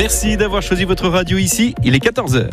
Merci d'avoir choisi votre radio ici. Il est 14h.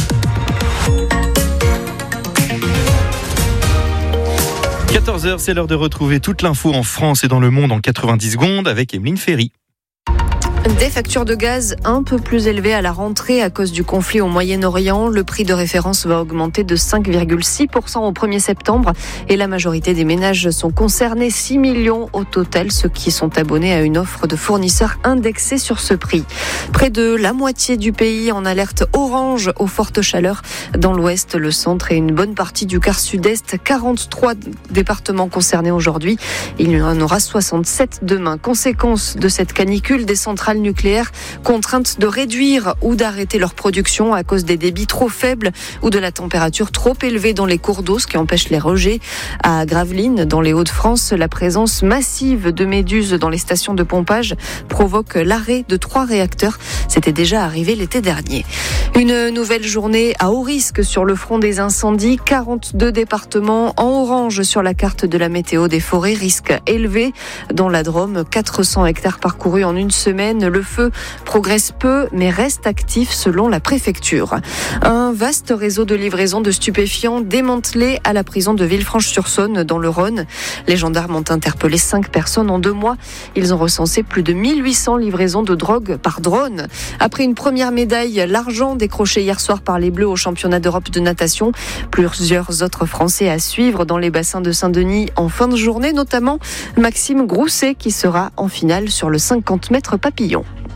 14h, c'est l'heure de retrouver toute l'info en France et dans le monde en 90 secondes avec Emeline Ferry. Des factures de gaz un peu plus élevées à la rentrée à cause du conflit au Moyen-Orient. Le prix de référence va augmenter de 5,6% au 1er septembre et la majorité des ménages sont concernés, 6 millions au total, ceux qui sont abonnés à une offre de fournisseurs indexée sur ce prix. Près de la moitié du pays en alerte orange aux fortes chaleurs dans l'ouest, le centre et une bonne partie du quart sud-est. 43 départements concernés aujourd'hui. Il y en aura 67 demain. Conséquence de cette canicule, des centrales nucléaires contraintes de réduire ou d'arrêter leur production à cause des débits trop faibles ou de la température trop élevée dans les cours d'eau, ce qui empêche les rejets. À Gravelines, dans les Hauts-de-France, la présence massive de méduses dans les stations de pompage provoque l'arrêt de 3 réacteurs. C'était déjà arrivé l'été dernier. Une nouvelle journée à haut risque sur le front des incendies. 42 départements en orange sur la carte de la météo des forêts. Risque élevé dans la Drôme. 400 hectares parcourus en une semaine. Le feu progresse peu, mais reste actif selon la préfecture. Un vaste réseau de livraison de stupéfiants démantelé à la prison de Villefranche-sur-Saône, dans le Rhône. Les gendarmes ont interpellé 5 personnes en 2 mois. Ils ont recensé plus de 1800 livraisons de drogue par drone. Après une première médaille, l'argent décroché hier soir par les Bleus au championnat d'Europe de natation. Plusieurs autres Français à suivre dans les bassins de Saint-Denis en fin de journée, notamment Maxime Grousset qui sera en finale sur le 50 mètres papillon.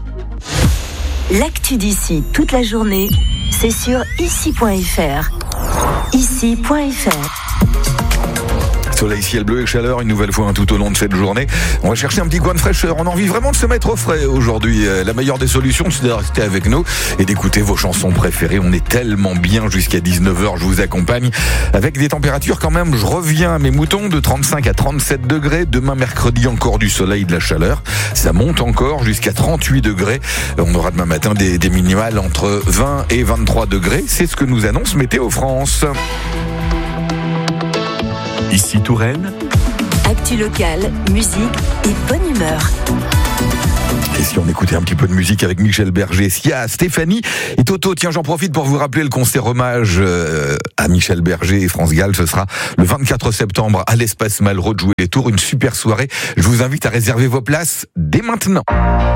L'actu d'ici toute la journée, c'est sur ici.fr. Ici.fr. Soleil, ciel bleu et chaleur, une nouvelle fois tout au long de cette journée. On va chercher un petit coin de fraîcheur. On a envie vraiment de se mettre au frais aujourd'hui. La meilleure des solutions, c'est de rester avec nous et d'écouter vos chansons préférées. On est tellement bien jusqu'à 19h. Je vous accompagne avec des températures quand même. Je reviens à mes moutons de 35 à 37 degrés. Demain, mercredi, encore du soleil, de la chaleur. Ça monte encore jusqu'à 38 degrés. On aura demain matin des minimales entre 20 et 23 degrés. C'est ce que nous annonce Météo France. Ici Touraine. Actu locale, musique et bonne humeur. Et si on écoutait un petit peu de musique avec Michel Berger, Sia, Stéphanie et Toto. Tiens, j'en profite pour vous rappeler le concert hommage à Michel Berger et France Gall. Ce sera le 24 septembre à l'Espace Malraux de Jouer les Tours. Une super soirée. Je vous invite à réserver vos places dès maintenant.